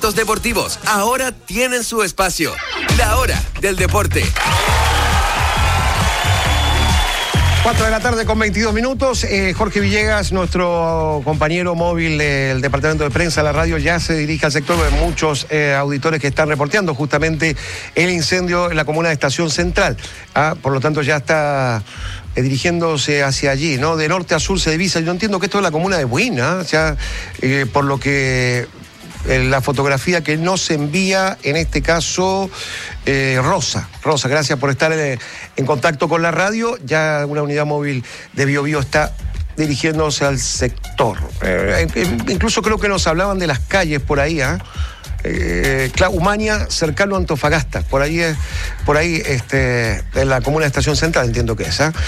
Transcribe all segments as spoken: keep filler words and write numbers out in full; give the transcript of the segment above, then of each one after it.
eventos deportivos ahora tienen su espacio. La hora del deporte. cuatro de la tarde con veintidós minutos. Eh, Jorge Villegas, nuestro compañero móvil del departamento de prensa de la radio, ya se dirige al sector de muchos eh, auditores que están reporteando justamente el incendio en la comuna de Estación Central. Ah, por lo tanto, ya está eh, dirigiéndose hacia allí, ¿no? De norte a sur se divisa. Yo entiendo que esto es la comuna de Buina, ya, eh, por lo que eh, la fotografía que nos envía, en este caso, eh, Rosa. Rosa, gracias por estar eh, en contacto con la radio. Ya una unidad móvil de Bio Bio está dirigiéndose al sector. Eh, incluso creo que nos hablaban de las calles por ahí, ¿eh? Eh, Umania, cercano a Antofagasta, por ahí es, por ahí este, en la comuna de Estación Central, entiendo que es. ¿eh?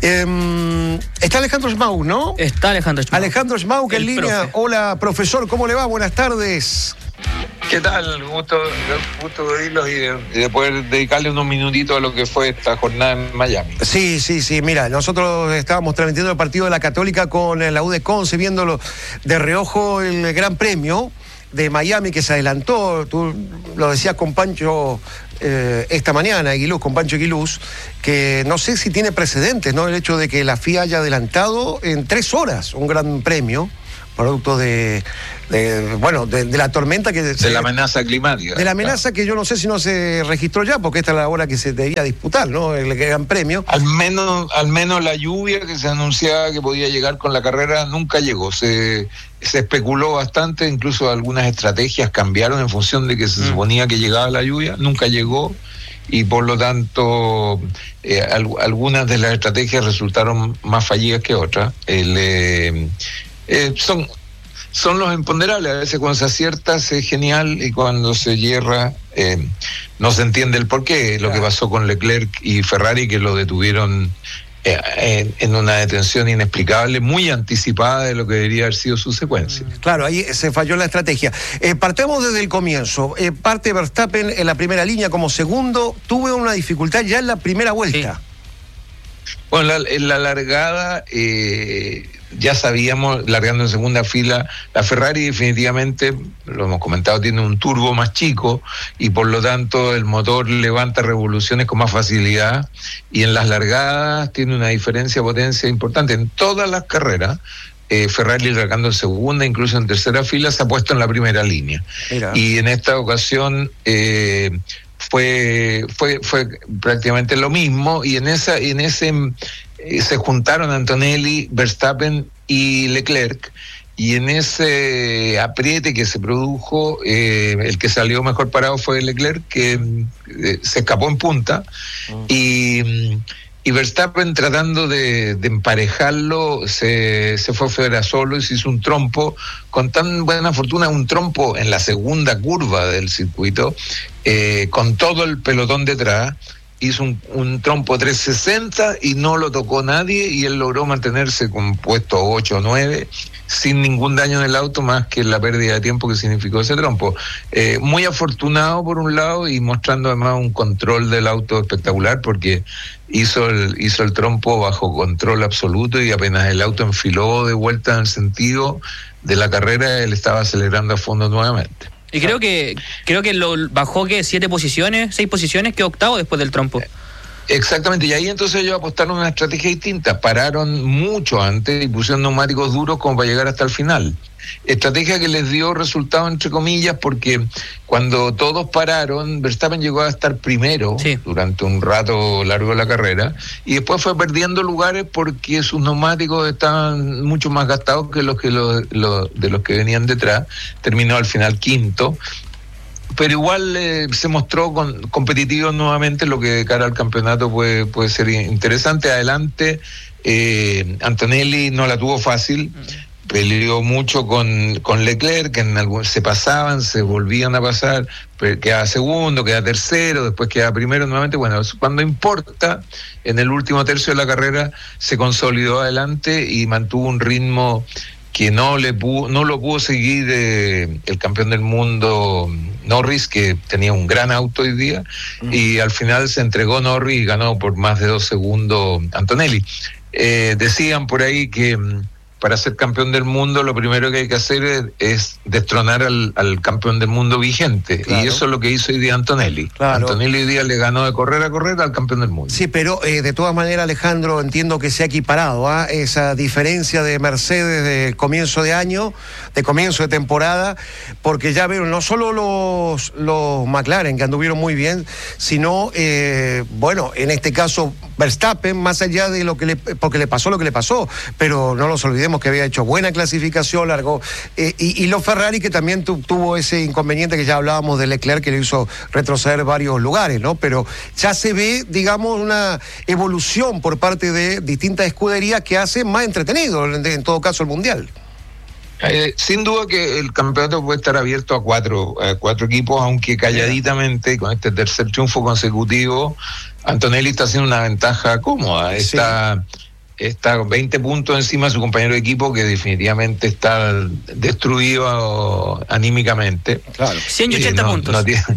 Eh, está Alejandro Schmau, ¿no? Está Alejandro Schmau. Alejandro Schmau, que en línea. Profe. Hola, profesor, ¿cómo le va? Buenas tardes. ¿Qué tal? Gusto, gusto de oírlos y de, de poder dedicarle unos minutitos a lo que fue esta jornada en Miami. Sí, sí, sí. Mira, nosotros estábamos transmitiendo el partido de la Católica con la U D Conce, viéndolo de reojo el Gran Premio de Miami que se adelantó. Tú lo decías con Pancho eh, esta mañana, Aguiluz, con Pancho Aguiluz, que no sé si tiene precedentes, ¿no? El hecho de que la F I A haya adelantado en tres horas un Gran Premio, producto de, de bueno, de, de la tormenta que... De se, la amenaza climática. De la amenaza que yo no sé si no se registró ya, porque esta es la hora que se debía disputar, ¿no? El Gran Premio. Al menos, al menos la lluvia que se anunciaba que podía llegar con la carrera nunca llegó. Se, se especuló bastante, incluso algunas estrategias cambiaron en función de que se mm. suponía que llegaba la lluvia, nunca llegó. Y por lo tanto eh, al, algunas de las estrategias resultaron más fallidas que otras. El... Eh, Eh, son, son los imponderables. A veces cuando se acierta es genial y cuando se hierra eh, no se entiende el porqué. Lo que pasó con Leclerc y Ferrari, que lo detuvieron eh, en, en una detención inexplicable, muy anticipada de lo que debería haber sido su secuencia. Claro, ahí se falló la estrategia. Eh, partemos desde el comienzo. Eh, parte Verstappen en la primera línea como segundo. Tuve una dificultad ya en la primera vuelta. Sí. Bueno, la, en la largada... Eh, ya sabíamos, largando en segunda fila, la Ferrari definitivamente, lo hemos comentado, tiene un turbo más chico y por lo tanto el motor levanta revoluciones con más facilidad y en las largadas tiene una diferencia de potencia importante. En todas las carreras, eh, Ferrari largando en segunda, incluso en tercera fila, se ha puesto en la primera línea. Mira. Y en esta ocasión... Eh, fue fue fue prácticamente lo mismo y en esa en ese eh, se juntaron Antonelli, Verstappen y Leclerc y en ese apriete que se produjo eh, el que salió mejor parado fue Leclerc, que eh, se escapó en punta uh-huh. y y Verstappen, tratando de, de emparejarlo, se, se fue fuera solo y se hizo un trompo con tan buena fortuna, un trompo en la segunda curva del circuito, eh, con todo el pelotón detrás. Hizo un, un trompo trescientos sesenta y no lo tocó nadie y él logró mantenerse con puesto ocho o nueve sin ningún daño en el auto más que la pérdida de tiempo que significó ese trompo. Eh, muy afortunado por un lado y mostrando además un control del auto espectacular porque hizo el, hizo el trompo bajo control absoluto y apenas el auto enfiló de vuelta en el sentido de la carrera, él estaba acelerando a fondo nuevamente. Y creo que creo que lo bajó que siete posiciones, seis posiciones, que octavo después del trompo. Exactamente, y ahí entonces ellos apostaron una estrategia distinta, pararon mucho antes y pusieron neumáticos duros como para llegar hasta el final. Estrategia que les dio resultado entre comillas porque cuando todos pararon, Verstappen llegó a estar primero sí. durante un rato largo de la carrera y después fue perdiendo lugares porque sus neumáticos estaban mucho más gastados que los que los, los de los que venían detrás. Terminó al final quinto. Pero igual eh, se mostró con, competitivo nuevamente, lo que de cara al campeonato puede, puede ser interesante. Adelante, eh, Antonelli no la tuvo fácil, peleó mucho con, con Leclerc, que en algún, se pasaban, se volvían a pasar, quedaba segundo, quedaba tercero, después quedaba primero nuevamente. Bueno, cuando importa, en el último tercio de la carrera se consolidó adelante y mantuvo un ritmo que no le pudo, no lo pudo seguir eh, el campeón del mundo Norris, que tenía un gran auto hoy día, mm. y al final se entregó Norris y ganó por más de dos segundos Antonelli. Eh, decían por ahí que para ser campeón del mundo lo primero que hay que hacer es, es destronar al, al campeón del mundo vigente. Claro. Y eso es lo que hizo hoy día Antonelli. Claro. Antonelli hoy día le ganó de correr a correr al campeón del mundo. Sí, pero eh, de todas maneras, Alejandro, entiendo que se ha equiparado ¿ah? esa diferencia de Mercedes de comienzo de año, de comienzo de temporada, porque ya vieron, no solo los, los McLaren, que anduvieron muy bien, sino, eh, bueno, en este caso Verstappen, más allá de lo que le, porque le pasó lo que le pasó, pero no nos olvidemos que había hecho buena clasificación, largó, eh, y, y los Ferrari, que también tu, tuvo ese inconveniente que ya hablábamos de Leclerc, que le hizo retroceder varios lugares, ¿no? Pero ya se ve, digamos, una evolución por parte de distintas escuderías que hace más entretenido, en, en todo caso, el Mundial. Eh, sin duda que el campeonato puede estar abierto a cuatro, a cuatro equipos, aunque calladitamente, con este tercer triunfo consecutivo, Antonelli está haciendo una ventaja cómoda. Está, sí. está veinte puntos encima de su compañero de equipo, que definitivamente está destruido anímicamente. Claro. ciento ochenta eh, no, puntos. No tiene,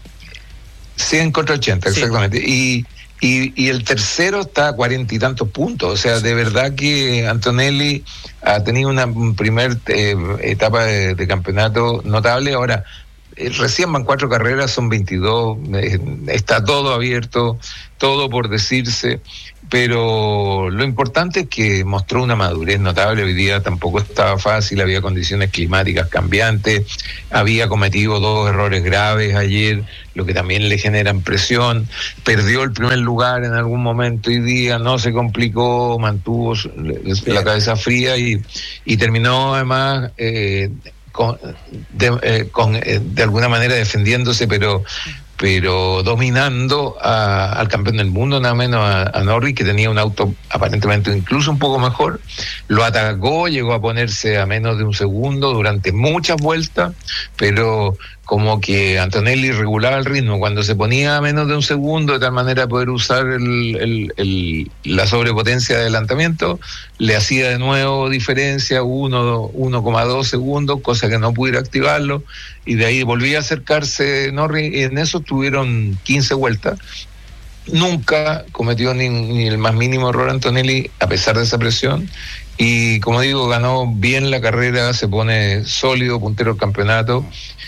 cien contra ochenta, sí. Exactamente. Y Y, y el tercero está a cuarenta y tantos puntos. O sea, de verdad que Antonelli ha tenido una primer eh, etapa de, de campeonato notable. Ahora, eh, recién van cuatro carreras, son veintidós, eh, está todo abierto, todo por decirse. Pero lo importante es que mostró una madurez notable. Hoy día tampoco estaba fácil, había condiciones climáticas cambiantes, había cometido dos errores graves ayer, lo que también le generan presión. Perdió el primer lugar en algún momento hoy día, no se complicó, mantuvo la cabeza fría y, y terminó además eh, con, de, eh, con eh, de alguna manera defendiéndose, pero pero dominando a, al campeón del mundo, nada menos a, a Norris, que tenía un auto aparentemente incluso un poco mejor. Lo atacó, llegó a ponerse a menos de un segundo durante muchas vueltas, pero como que Antonelli regulaba el ritmo cuando se ponía a menos de un segundo, de tal manera poder usar el, el, el, la sobrepotencia de adelantamiento, le hacía de nuevo diferencia, uno coma dos segundos, cosa que no pudiera activarlo, y de ahí volvía a acercarse Norris, y en eso tuvieron quince vueltas. Nunca cometió ni, ni el más mínimo error Antonelli, a pesar de esa presión, y como digo, ganó bien la carrera, se pone sólido, puntero del campeonato.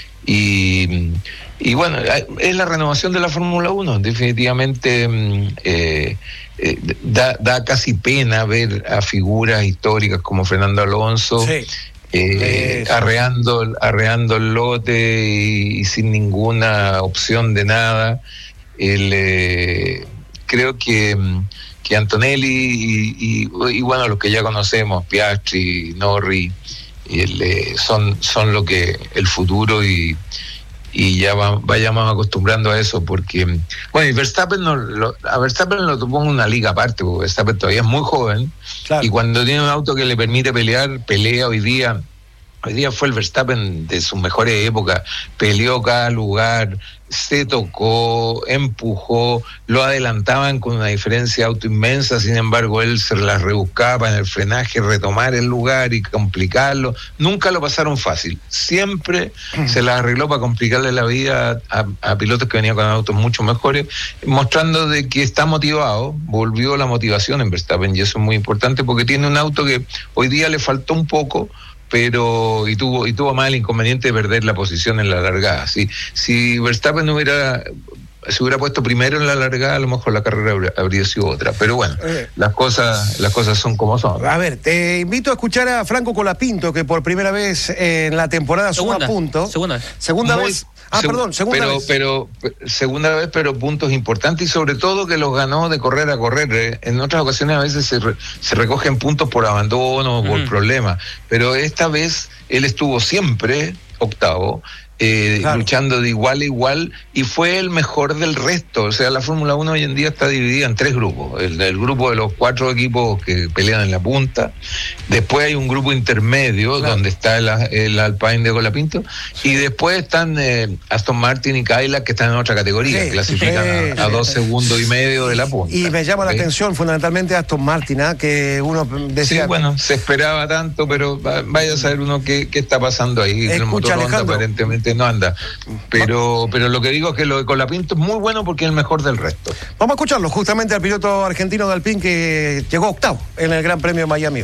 Y, y bueno, es la renovación de la Fórmula uno. Definitivamente eh, eh, da, da casi pena ver a figuras históricas como Fernando Alonso, sí. eh, arreando, arreando el lote y, y sin ninguna opción de nada. El, eh, creo que, que Antonelli y, y, y bueno, los que ya conocemos, Piastri, Norris, y el, eh, son son lo que el futuro, y y ya va, vayamos acostumbrando a eso, porque bueno, y Verstappen no, lo, a Verstappen lo tomó en una liga aparte, porque Verstappen todavía es muy joven, claro. Y cuando tiene un auto que le permite pelear, pelea. Hoy día hoy día fue el Verstappen de sus mejores épocas, peleó cada lugar, se tocó, empujó, lo adelantaban con una diferencia de auto inmensa, sin embargo él se las rebuscaba en el frenaje, retomar el lugar y complicarlo. Nunca lo pasaron fácil, siempre mm. se las arregló para complicarle la vida a, a pilotos que venían con autos mucho mejores, mostrando de que está motivado. Volvió la motivación en Verstappen, y eso es muy importante, porque tiene un auto que hoy día le faltó un poco, pero y tuvo y tuvo más el inconveniente de perder la posición en la largada. Si, si Verstappen no hubiera se hubiera puesto primero en la largada, a lo mejor la carrera habría, habría sido otra. Pero bueno, eh. las cosas las cosas son como son. A ver, te invito a escuchar a Franco Colapinto, que por primera vez en la temporada suma puntos. Segunda vez. Segunda Muy, vez. Ah, seg- perdón, segunda pero, vez. Pero, pero, segunda vez, pero puntos importantes, y sobre todo que los ganó de correr a correr. ¿eh? En otras ocasiones a veces se, re, se recogen puntos por abandono o mm. por problemas, pero esta vez él estuvo siempre octavo, eh, claro. luchando de igual a igual, y fue el mejor del resto. O sea, la Fórmula uno hoy en día está dividida en tres grupos: el, el grupo de los cuatro equipos que pelean en la punta, después hay un grupo intermedio, claro. donde está el, el Alpine de Colapinto, sí. y después están eh, Aston Martin y Cadillac, que están en otra categoría, sí, clasifican sí, a, a dos segundos y medio de la punta. Y me llama ¿sí? la atención fundamentalmente Aston Martin, ¿eh? que uno decía... Sí, bueno, se esperaba tanto, pero vaya a saber uno qué, qué está pasando ahí. Escucha, el motor Alejandro, Honda aparentemente no anda, pero pero lo que digo es que lo de Colapinto es muy bueno, porque es el mejor del resto. Vamos a escucharlo justamente al piloto argentino de Alpine, que llegó octavo en el Gran Premio de Miami hoy.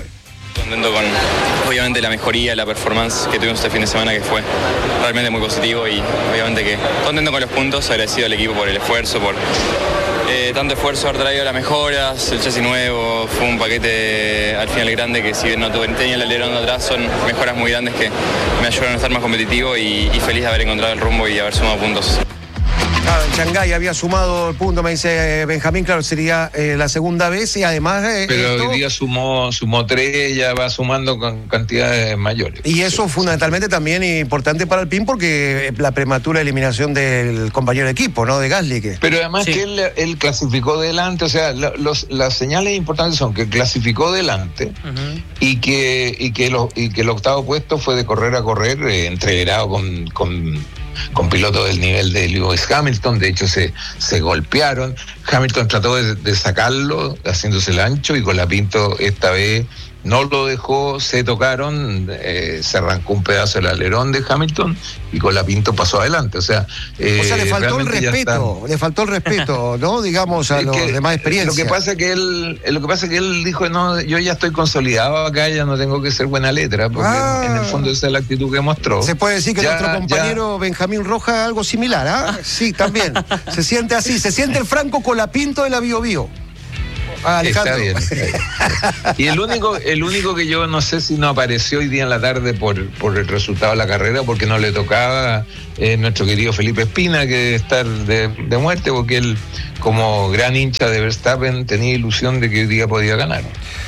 Contento con, obviamente, la mejoría, la performance que tuvimos este fin de semana, que fue realmente muy positivo, y obviamente que contento con los puntos, agradecido al equipo por el esfuerzo, por eh, tanto esfuerzo, haber traído las mejoras, el chasis nuevo, fue un paquete al final grande que, si bien no tuve, tenía el alerón de atrás, son mejoras muy grandes que me ayudaron a estar más competitivo y, y feliz de haber encontrado el rumbo y haber sumado puntos. Claro, en Shanghái había sumado el punto, me dice Benjamín, claro, sería eh, la segunda vez y además... Eh, Pero esto... hoy día sumó, sumó tres, ya va sumando con cantidades mayores. Y eso sí, fundamentalmente también importante para el P I N porque la prematura eliminación del compañero de equipo, ¿no? De Gasly. Que... Pero además sí. que él, él clasificó delante, o sea, los, las señales importantes son que clasificó delante uh-huh. y que y que, lo, y que el octavo puesto fue de correr a correr, eh, entreverado con... con con pilotos del nivel de Lewis Hamilton. De hecho se, se golpearon. Hamilton trató de, de sacarlo haciéndose el ancho, y Colapinto esta vez no lo dejó, se tocaron, eh, se arrancó un pedazo del alerón de Hamilton y Colapinto pasó adelante. O sea, eh, o sea le faltó el respeto, le faltó el respeto, ¿no? Digamos, a los demás experiencias. Lo que pasa que él, lo que pasa es que él dijo, no, yo ya estoy consolidado acá, ya no tengo que ser buena letra, porque ah, en el fondo esa es la actitud que mostró. Se puede decir que ya, nuestro compañero ya... Benjamín Rojas algo similar, ¿ah? Sí, también. Se siente así, se siente el Franco Colapinto de la Bio Bio. Ah, está bien, está bien. Y el único, el único que yo no sé si no apareció hoy día en la tarde por, por el resultado de la carrera, porque no le tocaba, eh, nuestro querido Felipe Espina, que debe estar de, de muerte, porque él, como gran hincha de Verstappen, tenía ilusión de que hoy día podía ganar.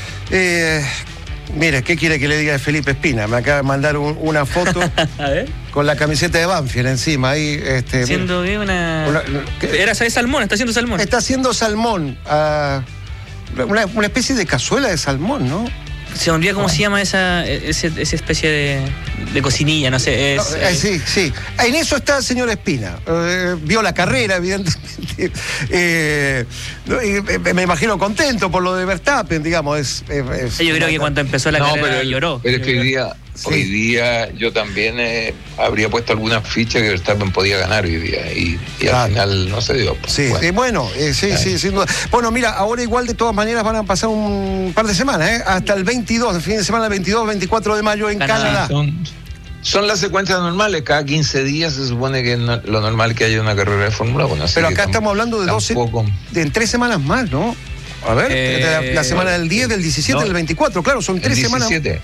Eh, mire, ¿qué quiere que le diga de Felipe Espina? Me acaba de mandar un, una foto a ver. Con la camiseta de Banfield encima. Ahí, este, haciendo bien una... una Era salmón, está haciendo salmón. Está haciendo salmón. Uh, Una, una especie de cazuela de salmón, ¿no? Se me olvida cómo ah. se llama esa, esa, esa especie de, de cocinilla, no sé. Es, no, eh, sí, sí. En eso está el señor Espina. Eh, vio la carrera, evidentemente. Eh, eh, me imagino contento por lo de Verstappen, digamos. Es, es, es Yo creo que cuando empezó la no, carrera pero, lloró. Pero es que hoy día, sí. hoy día yo también eh, habría puesto alguna ficha que Verstappen podía ganar hoy día. Y, y claro. al final no se dio. Sí, bueno, eh, bueno eh, sí, sí, sin duda. Bueno, mira, ahora igual de todas maneras van a pasar un par de semanas, ¿eh? Hasta el veintidós, el fin de semana, el veintidós, veinticuatro de mayo en Canadá. Canadá. Son, son las secuencias normales, cada quince días se supone que no, lo normal que haya una carrera de Fórmula uno. Pero acá estamos hablando de doce, de en tres semanas más, ¿no? A ver, eh, la, la semana del diez, del diecisiete, no, del veinticuatro, claro, son tres semanas. Eh,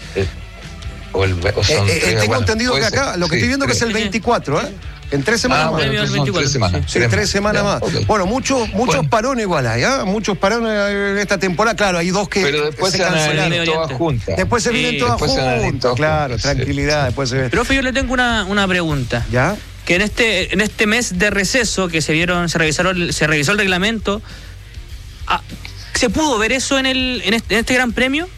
o el, o son eh, tres, tengo bueno, entendido que acá, ser, lo que sí, estoy viendo tres. Que es el veinticuatro, ¿eh? En tres semanas ah, más. Bueno, son tres semanas. Sí, tres, tres semanas ya, más. Okay. Bueno, muchos muchos bueno. parones igual hay, ¿eh? Muchos parones en esta temporada. Claro, hay dos que Pero después se, se cancelaron. todas juntas. Después se vienen sí, todas juntas. Claro, juntas. Tranquilidad. Sí. Después se ven. Profe, yo le tengo una, una pregunta. ¿Ya? Que en este en este mes de receso que se vieron, se revisaron, se revisó el reglamento, ¿se pudo ver eso en el en este, en este Gran Premio?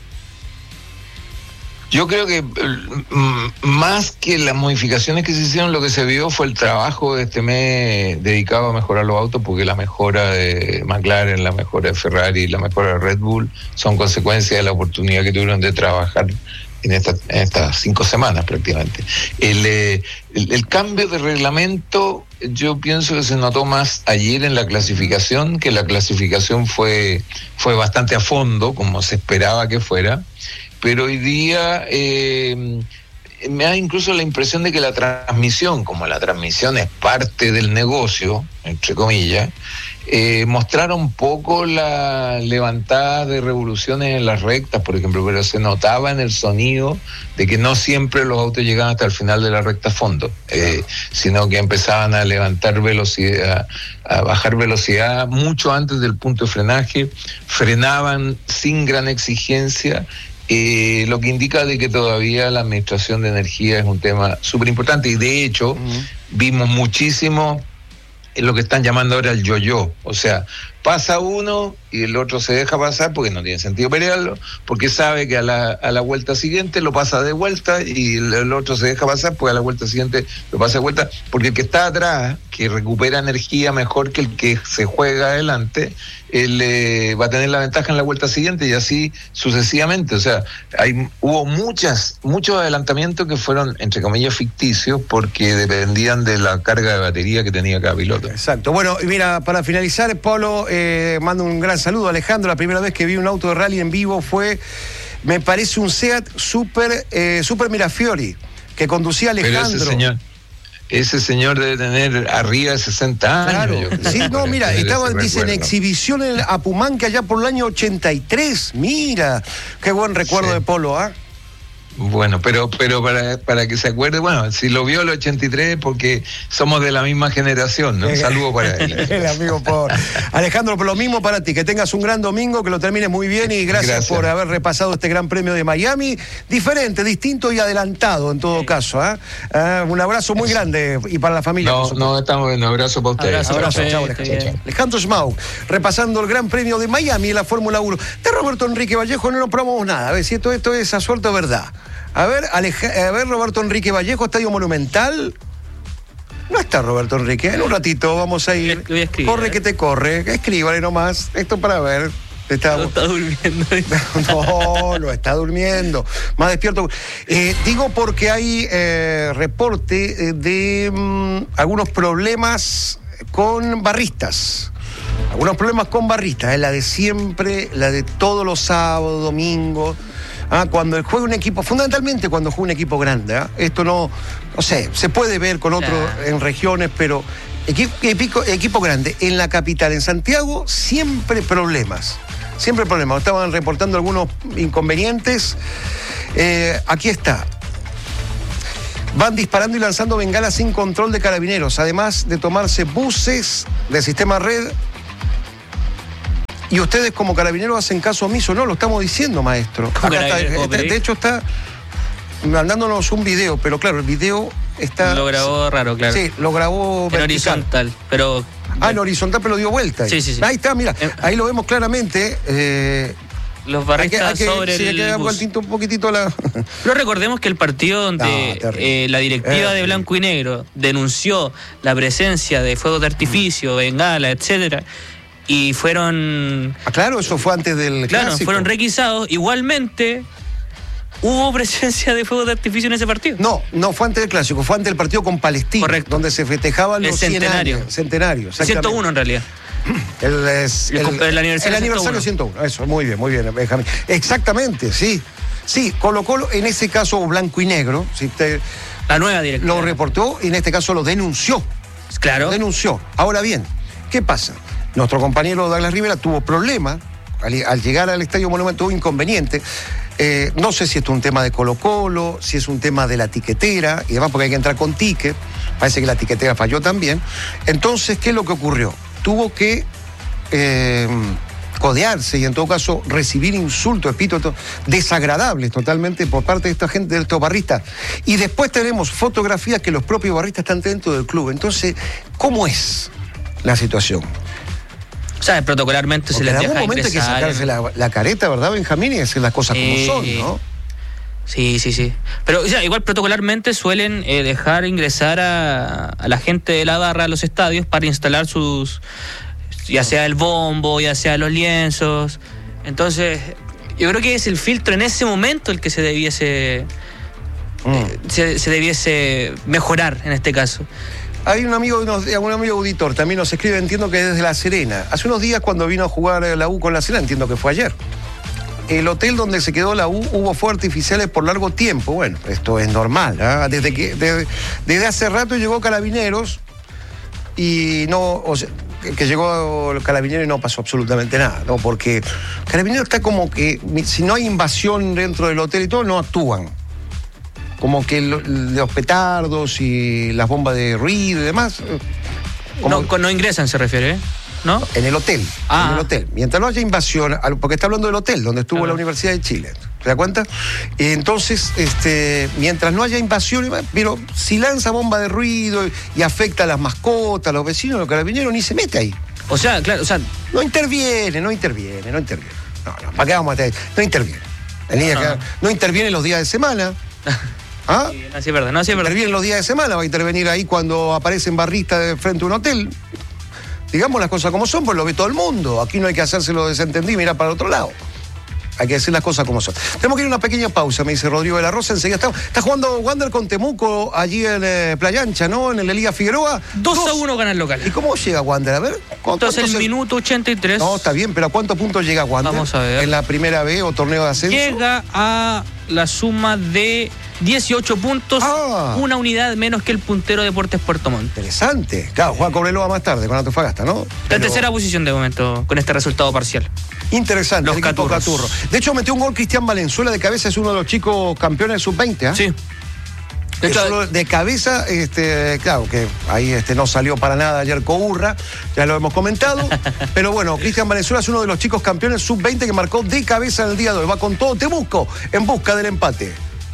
Yo creo que más que las modificaciones que se hicieron, lo que se vio fue el trabajo de este mes dedicado a mejorar los autos, porque la mejora de McLaren, la mejora de Ferrari, la mejora de Red Bull son consecuencia de la oportunidad que tuvieron de trabajar en, esta, en estas cinco semanas prácticamente. El, el, el cambio de reglamento yo pienso que se notó más ayer en la clasificación, que la clasificación fue, fue bastante a fondo, como se esperaba que fuera. Pero hoy día eh, me da incluso la impresión de que la transmisión, como la transmisión es parte del negocio, entre comillas, eh, mostraron poco la levantada de revoluciones en las rectas, por ejemplo, pero se notaba en el sonido de que no siempre los autos llegaban hasta el final de la recta a fondo, eh, sino que empezaban a levantar velocidad, a bajar velocidad mucho antes del punto de frenaje, frenaban sin gran exigencia. Eh, lo que indica de que todavía la administración de energía es un tema súper importante, y de hecho uh-huh. vimos muchísimo en lo que están llamando ahora el yo-yo, o sea, pasa uno y el otro se deja pasar porque no tiene sentido pelearlo, porque sabe que a la, a la vuelta siguiente lo pasa de vuelta y el, el otro se deja pasar porque a la vuelta siguiente lo pasa de vuelta, porque el que está atrás, que recupera energía mejor que el que se juega adelante, él eh, va a tener la ventaja en la vuelta siguiente y así sucesivamente. O sea, hay hubo muchas muchos adelantamientos que fueron, entre comillas, ficticios, porque dependían de la carga de batería que tenía cada piloto. Exacto. Bueno, mira, para finalizar, Pablo, eh, mando un gran saludo a Alejandro. La primera vez que vi un auto de rally en vivo fue Me parece un Seat Super, eh, Super Mirafiori, que conducía Alejandro. Pero ese señor, ese señor debe tener arriba de sesenta años. Claro. Sí, no, mira, estaba, dice, en exhibición en Apumanque allá por el año ochenta y tres. Mira, qué buen recuerdo, sí, de Polo, ¿ah? ¿eh? Bueno, pero pero para, para que se acuerde, bueno, si lo vio el ochenta y tres, porque somos de la misma generación, ¿no? Un saludo para él. El amigo por Alejandro, por lo mismo para ti, que tengas un gran domingo, que lo termines muy bien y gracias, gracias. por haber repasado este Gran Premio de Miami, diferente, distinto y adelantado en todo caso, ¿eh? Uh, un abrazo muy grande y para la familia. No, no, estamos bien, un abrazo para ustedes. Abrazo, abrazo, chao, Alejandro. Alejandro Schmauk, repasando el Gran Premio de Miami en la Fórmula uno. De Roberto Enrique Vallejo no nos probamos nada, a ver si esto, esto es a suerte o verdad. A ver, Aleja, a ver, Roberto Enrique Vallejo, Estadio Monumental. No está Roberto Enrique. En un ratito vamos a ir. Voy a escribir, corre ¿eh? que te corre. Escríbale nomás. Esto para ver. Está... No está durmiendo. No, no está durmiendo. Más despierto. Eh, digo porque hay eh, reporte de mm, algunos problemas con barristas. Algunos problemas con barristas. Es la de siempre, la de todos los sábados, domingos. Ah, cuando juega un equipo, fundamentalmente cuando juega un equipo grande, ¿eh? Esto no, no sé, se puede ver con otros yeah. en regiones, pero equipo, equipo, equipo grande, en la capital, en Santiago, siempre problemas, siempre problemas. Estaban reportando algunos inconvenientes. Eh, aquí está. Van disparando y lanzando bengalas sin control de carabineros, además de tomarse buses del sistema red. Y ustedes como carabineros hacen caso omiso, no, lo estamos diciendo, maestro. Acá está, está, de hecho está mandándonos un video, pero claro, el video está... Lo grabó raro, claro. Sí, lo grabó en vertical. Horizontal, pero... Ah, en horizontal, pero dio vuelta. Ahí. Sí, sí, sí. Ahí está, mira, ahí lo vemos claramente. Eh, Los barristas hay que, hay que, sobre sí, el hay que dar bus. un poquitito la... Pero recordemos que el partido donde no, eh, la directiva eh, de Blanco y Negro denunció la presencia de fuegos de artificio, bengala, etcétera, y fueron... Ah, claro, eso fue antes del Claro, clásico. fueron requisados. Igualmente, ¿hubo presencia de fuegos de artificio en ese partido? No, no fue antes del clásico, fue antes del partido con Palestina. Correcto. Donde se festejaban el los centenario. cien años. Centenario, ciento uno en realidad. El, es, el, el, el aniversario, el aniversario ciento uno. Eso, muy bien, muy bien, Benjamín. Exactamente, sí. Sí, Colo Colo, en ese caso Blanco y Negro, si te, la nueva directiva. Lo reportó y en este caso lo denunció. Claro. Lo denunció. Ahora bien, ¿qué pasa? Nuestro compañero Douglas Rivera tuvo problemas al, al llegar al Estadio Monumental, tuvo inconveniente. Eh, no sé si esto es un tema de Colo Colo, si es un tema de la tiquetera y demás, porque hay que entrar con ticket. Parece que la tiquetera falló también. Entonces, ¿qué es lo que ocurrió? Tuvo que eh, codearse y en todo caso recibir insultos, epítetos desagradables totalmente por parte de esta gente, de estos barristas. Y después tenemos fotografías que los propios barristas están dentro del club. Entonces, ¿cómo es la situación? O sea, protocolarmente Porque se les en deja algún momento ingresar. hay que sacarse la, la careta, ¿verdad, Benjamín? Y hacer las cosas como Eh, son, ¿no? Sí, sí, sí. Pero o sea, igual protocolarmente suelen eh, dejar ingresar a, a la gente de la barra a los estadios para instalar sus, ya sea el bombo, ya sea los lienzos. Entonces, yo creo que es el filtro en ese momento el que se debiese, mm. eh, se, se debiese mejorar en este caso. Hay un amigo, un amigo auditor, también nos escribe, entiendo que desde La Serena. Hace unos días cuando vino a jugar la U con La Serena, entiendo que fue ayer. El hotel donde se quedó la U hubo fuegos artificiales por largo tiempo. Bueno, esto es normal, ¿eh? Desde que desde, desde hace rato llegó Carabineros y no, o sea, que llegó el Carabinero y no pasó absolutamente nada, ¿no? Porque Carabinero está como que, si no hay invasión dentro del hotel y todo, no actúan. Como que lo, los petardos y las bombas de ruido y demás. No, no ingresan, se refiere, ¿eh? ¿No? En el hotel, ah. en el hotel. Mientras no haya invasión, porque está hablando del hotel, donde estuvo claro. la Universidad de Chile. ¿Se da cuenta? Y entonces, este, mientras no haya invasión, pero si lanza bomba de ruido y, y afecta a las mascotas, a los vecinos, los carabineros, ni se mete ahí. O sea, claro, o sea... No interviene, no interviene, no interviene. No, no, ¿para qué vamos a meter? No interviene. El día no, que, no. no interviene los días de semana. ¿Ah? Sí, no, sí es verdad, no, sí es verdad. Interviene los días de semana, va a intervenir ahí cuando aparecen barristas de frente a un hotel. Digamos las cosas como son, pues lo ve todo el mundo. Aquí no hay que hacérselo desentendido y mirar para el otro lado. Hay que decir las cosas como son. Tenemos que ir a una pequeña pausa, me dice Rodrigo de la Rosa. Enseguida está, está jugando Wander con Temuco allí en eh, Playa Ancha, ¿no? En la Liga Figueroa. dos a uno gana el local. ¿Y cómo llega Wander? A ver. Entonces el se... minuto ochenta y tres. No, está bien, pero ¿a cuántos puntos llega Wander? Vamos a ver. En la primera B o torneo de ascenso. Llega a la suma de dieciocho puntos, ah. una unidad menos que el puntero Deportes Puerto Montt. Interesante. Claro, juega Cobreloa más tarde con Antofagasta, ¿no? Pero... La tercera posición de momento con este resultado parcial. Interesante. Los Caturro. De hecho, metió un gol Cristian Valenzuela de cabeza, es uno de los chicos campeones sub veinte, ¿eh? Sí. De, hecho, de cabeza, este, claro, que ahí este, no salió para nada ayer Coburra, ya lo hemos comentado. Pero bueno, Cristian Valenzuela es uno de los chicos campeones sub veinte que marcó de cabeza en el día de hoy. Va con todo Temuco en busca del empate.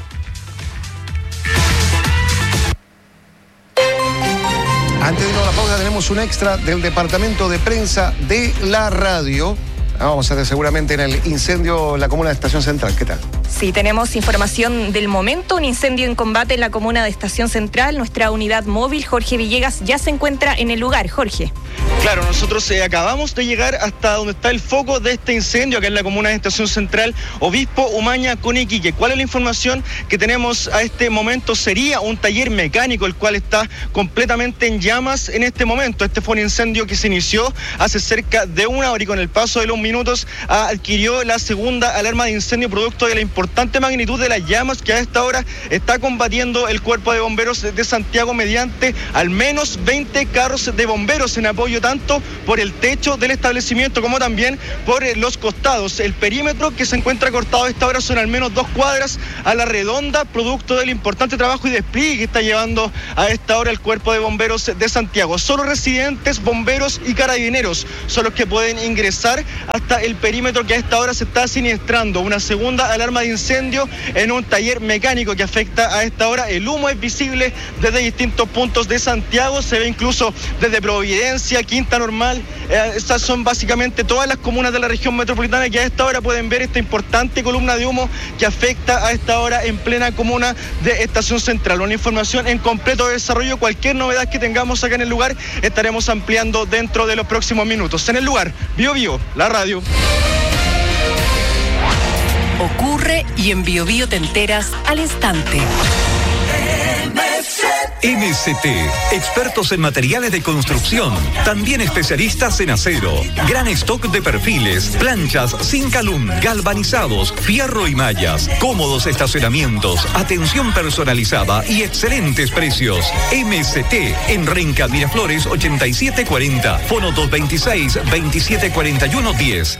Antes de irnos a la pausa tenemos un extra del departamento de prensa de la radio. Vamos a ver seguramente en el incendio en la comuna de Estación Central. ¿Qué tal? Sí, tenemos información del momento, un incendio en combate en la comuna de Estación Central. Nuestra unidad móvil, Jorge Villegas, ya se encuentra en el lugar. Jorge. Claro, nosotros eh, acabamos de llegar hasta donde está el foco de este incendio, acá en la comuna de Estación Central, Obispo Umaña con Iquique. ¿Cuál es la información que tenemos a este momento? Sería un taller mecánico, el cual está completamente en llamas en este momento. Este fue un incendio que se inició hace cerca de una hora y con el paso de los minutos adquirió la segunda alarma de incendio producto de la importante magnitud de las llamas que a esta hora está combatiendo el Cuerpo de Bomberos de Santiago mediante al menos veinte carros de bomberos en apoyo tanto por el techo del establecimiento como también por los costados. El perímetro que se encuentra cortado a esta hora son al menos dos cuadras a la redonda, producto del importante trabajo y despliegue que está llevando a esta hora el Cuerpo de Bomberos de Santiago. Solo residentes, bomberos y carabineros son los que pueden ingresar hasta el perímetro que a esta hora se está siniestrando. Una segunda alarma de incendio en un taller mecánico que afecta a esta hora. El humo es visible desde distintos puntos de Santiago, se ve incluso desde Providencia, Quinta Normal. Eh, estas son básicamente todas las comunas de la región metropolitana que a esta hora pueden ver esta importante columna de humo que afecta a esta hora en plena comuna de Estación Central. Una información en completo desarrollo. Cualquier novedad que tengamos acá en el lugar estaremos ampliando dentro de los próximos minutos. En el lugar, Bio Bio, la radio. Ocurre y en Bio Bio te enteras al instante. M C T, expertos en materiales de construcción, también especialistas en acero, gran stock de perfiles, planchas, zinc alum, galvanizados, fierro y mallas, cómodos estacionamientos, atención personalizada y excelentes precios. M C T en Renca Miraflores ochenta y siete cuarenta, fono dos veintiséis, veintisiete cuarenta y uno diez.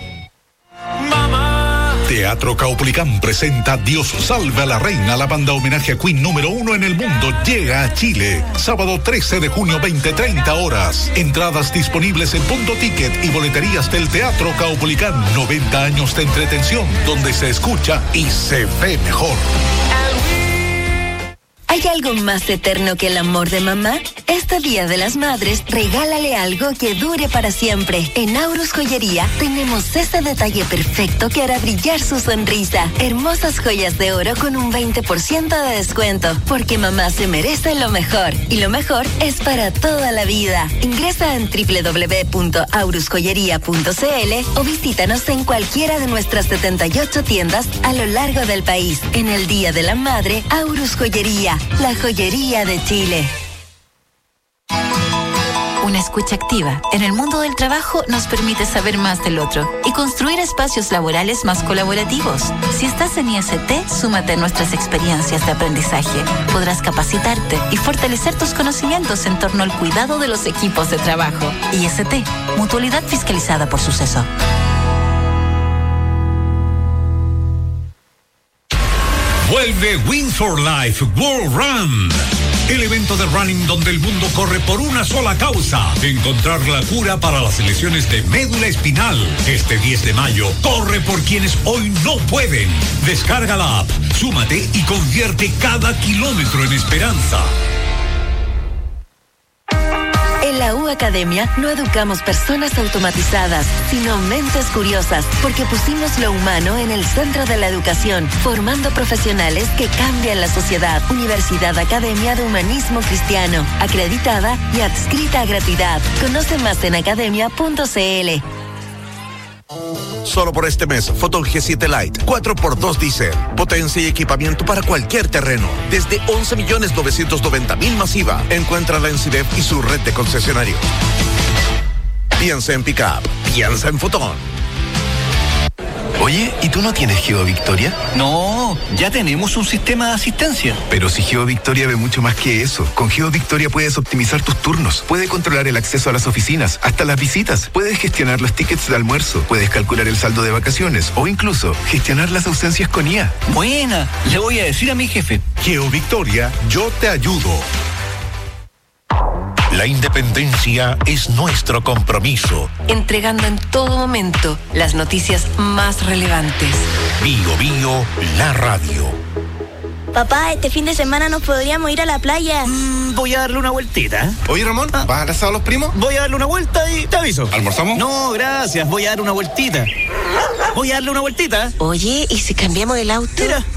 Teatro Caupolicán presenta Dios salve a la reina. La banda homenaje a Queen número uno en el mundo llega a Chile. Sábado trece de junio, veinte treinta horas. Entradas disponibles en Punto Ticket y boleterías del Teatro Caupolicán. noventa años de entretención donde se escucha y se ve mejor. ¿Hay algo más eterno que el amor de mamá? Este Día de las Madres, regálale algo que dure para siempre. En Aurus Joyería tenemos ese detalle perfecto que hará brillar su sonrisa. Hermosas joyas de oro con un veinte por ciento de descuento, porque mamá se merece lo mejor. Y lo mejor es para toda la vida. Ingresa en doble u doble u doble u punto aurus joyería punto c l o visítanos en cualquiera de nuestras setenta y ocho tiendas a lo largo del país. En el Día de la Madre, Aurus Joyería, la joyería de Chile. Una escucha activa en el mundo del trabajo nos permite saber más del otro y construir espacios laborales más colaborativos. Si estás en I S T, súmate a nuestras experiencias de aprendizaje. Podrás capacitarte y fortalecer tus conocimientos en torno al cuidado de los equipos de trabajo. I S T, mutualidad fiscalizada por Suceso. Vuelve Wings for Life World Run, el evento de running donde el mundo corre por una sola causa: encontrar la cura para las lesiones de médula espinal. Este diez de mayo, corre por quienes hoy no pueden. Descarga la app, súmate y convierte cada kilómetro en esperanza. En la U Academia no educamos personas automatizadas, sino mentes curiosas, porque pusimos lo humano en el centro de la educación, formando profesionales que cambian la sociedad. Universidad Academia de Humanismo Cristiano, acreditada y adscrita a gratuidad. Conoce más en academia punto c l. Solo por este mes, Photon G siete Lite, cuatro por dos diésel. Potencia y equipamiento para cualquier terreno. Desde once millones novecientos noventa mil masiva. Encuéntrala en CIDEF y su red de concesionarios. Piensa en Pickup. Piensa en Photon. Oye, ¿y tú no tienes GeoVictoria? No, ya tenemos un sistema de asistencia. Pero si GeoVictoria ve mucho más que eso. Con GeoVictoria puedes optimizar tus turnos, puedes controlar el acceso a las oficinas, hasta las visitas, puedes gestionar los tickets de almuerzo, puedes calcular el saldo de vacaciones o incluso gestionar las ausencias con I A. Buena, le voy a decir a mi jefe. GeoVictoria, yo te ayudo. La independencia es nuestro compromiso. Entregando en todo momento las noticias más relevantes. Bio Bio, la radio. Papá, este fin de semana nos podríamos ir a la playa. Mm, voy a darle una vueltita. Oye, Ramón, ¿vas al asado a los primos? Voy a darle una vuelta y te aviso. ¿Almorzamos? No, gracias, voy a dar una vueltita. Voy a darle una vueltita. Oye, ¿y si cambiamos el auto? Mira.